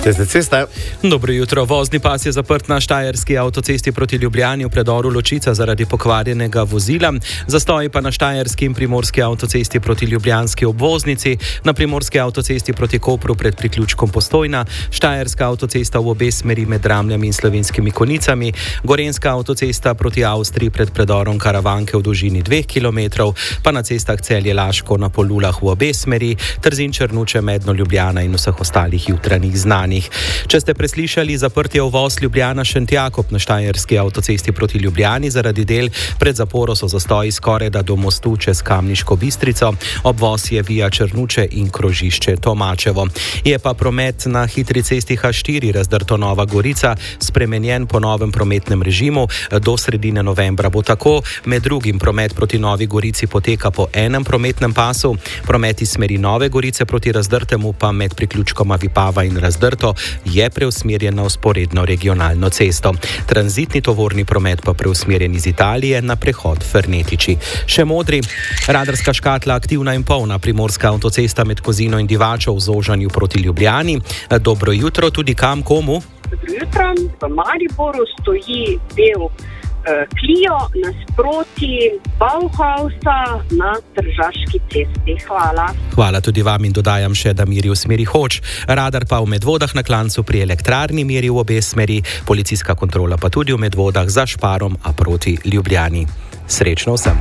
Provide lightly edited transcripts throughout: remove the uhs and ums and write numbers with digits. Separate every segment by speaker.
Speaker 1: avtocestne ceste.
Speaker 2: Dobro jutro. Vozni pas je zaprt na štajerski avtocesti proti Ljubljani v predoru Ločica zaradi pokvarjenega vozila. Zastoji pa na štajerski in primorski avtocesti proti ljubljanski obvoznici, na primorski avtocesti proti Kopru pred priključkom Postojna, štajerska avtocesta v obe smeri med Ramljami in Slovenskimi Konicami, gorenska avtocesta proti Avstriji pred predorom Karavanke v dolžini 2 km, pa na cestah Celje-Laško na Polulah v obe smeri, Trzin-Črnuče, Medno, Ljubljana in vseh ostalih jutranjih znanih. Če ste preslišali, zaprt je uvoz Ljubljana-Šentjakob na štajerski avtocesti proti Ljubljani zaradi del. Pred zaporo so zastoji skorajda do mostu čez Kamniško Bistrico, obvoz je via Črnuče in krožišče Tomačevo. Je pa promet na hitri cesti H4 razdrto Nova Gorica spremenjen po novem prometnem režimu. Do sredine novembra bo tako. Med drugim promet proti Novi Gorici poteka po enem prometnem pasu, promet iz smeri Nove Gorice proti Razdrtemu pa med priključkoma Vipava in Razdrto je preusmerjen na vzporedno regionalno cesto. Tranzitni tovorni promet pa preusmerjen iz Italije na prehod Fernetiči. Še modri. Radarska škatla aktivna in polna. Primorska avtocesta med Kozino in Divačo v zožanju proti Ljubljani. Dobro jutro tudi kam, komu?
Speaker 3: Dobro jutro. V Mariboru stoji del Clio nasproti Bauhausa na Tržaški cesti. Hvala.
Speaker 2: Hvala tudi vam in dodajam še, da meri v smeri Hoč. Radar pa v Medvodah na Klancu pri elektrarni meri v obe smeri, policijska kontrola pa tudi v Medvodah za Šparom, a proti Ljubljani. Srečno vsem.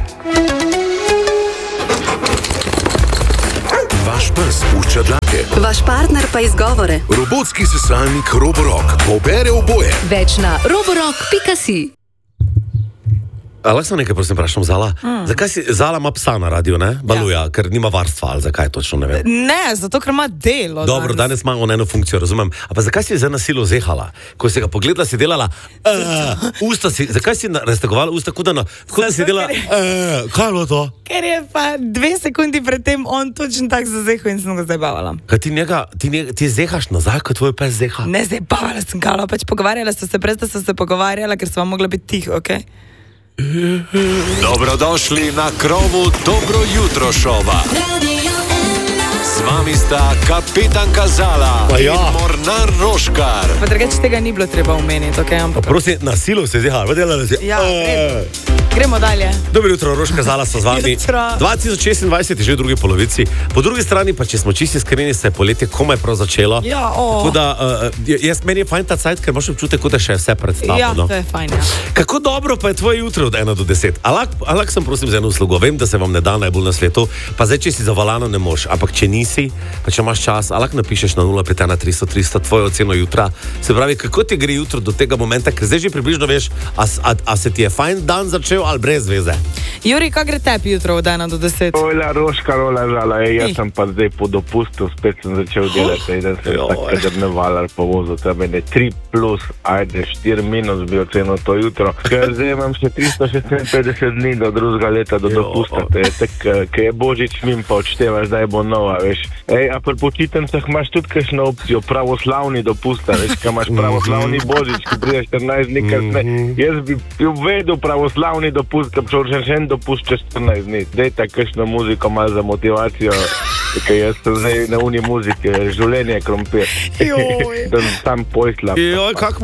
Speaker 4: Vaš pes pušča dlake.
Speaker 5: Vaš partner pa izgovore.
Speaker 4: Robotski sesalnik Roborock pobere oboje.
Speaker 5: Več na roborock.si.
Speaker 1: Lahko sem nekaj, prosim, vprašam Zala? Zakaj si Zala ima psa na radiju, ne? Baluja, ker nima varstva, ali zakaj točno, ne vem.
Speaker 6: Ne, zato ker ima delo.
Speaker 1: Dobro, danes ima on eno funkcijo, razumem. A pa zakaj si za nasilo zehala? Ko si ga pogledala, si delala usta si, zakaj si raztegovala usta, kot da si delala kaj je bilo to?
Speaker 6: Ker je pa 2 sekundi predtem on točno tak zazehal in sem ga zabavala.
Speaker 1: Kaj ti zehaš nazaj, kot tvoj pes zeha?
Speaker 6: Ne zabavala sem ga, pač pogovarjala ste se, prej ste se pogovarjala, ker sva mogla biti tiho, okej?
Speaker 7: Dobrodošli na krovu Dobro jutro šova. Z vami sta kapetanka Zala in mornar Roškar.
Speaker 6: Pa drugače tega ni bilo treba omeniti, okej?
Speaker 1: Prosim, na silo se zeha, vedela si.
Speaker 6: Ja, gremo dalje.
Speaker 1: Dobro jutro, Roška, Zala sta z vami. 2026 je že v drugi polovici. Po drugi strani pa, če smo čisti iskreni, se je poletje komaj prav začelo.
Speaker 6: Ja,
Speaker 1: Tako da, meni je fajn ta cajt, ker imaš občutek, kot da še vse predstavljeno.
Speaker 6: Ja, to je fajn, ja.
Speaker 1: Kako dobro pa je tvoje jutro od 1 do 10? Lahko sem prosim za eno uslugo. Vem, da se vam ne da najbolj na svetu, pa zdaj, če si za volano ne moš, ampak če nisi, pa če imaš čas, lahko napišeš na 051 300 300 tvojo oceno jutra. Se pravi, kako ti gre jutro do tega momenta, ker zdaj že približno veš, a se ti je fajn dan začel ali brez veze.
Speaker 6: Juri, kako gre tebi jutro od 1 do 10?
Speaker 8: Ola, Roškar, Zala, jaz sem pa zdaj po dopustu, spet sem začel delati, da sem tako kadrneval po vozu, tam je 3 plus, 4 minus bi ocenil to jutro, ker zdaj imam še 356 dni do drugega leta do dopusta, to je tako, ker je Božič mim pa odštevaš, zdaj bo nova, veš. A pri počitnicah imaš tudi kakšno opcijo, pravoslavni dopusta, veš, kaj imaš pravoslavni Božič, ki prideš 14 dni kasneje. Jaz bi uvedel pravoslavni dopust, ki bi še en dopust čez 14 dni. Dejte kakšno muziko malo za motivacijo, ker jaz sem zdaj na uni muzike, življenje krompir. Da sem tam pojsla.
Speaker 1: Kako